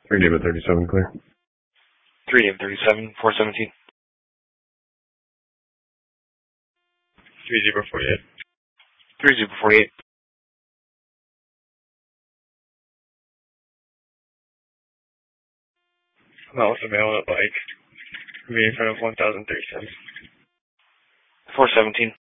3 David 37 clear. 3 David 37, 417. 3048. 3048. I'm out with a male on a bike. I'm in front of 1037. 417.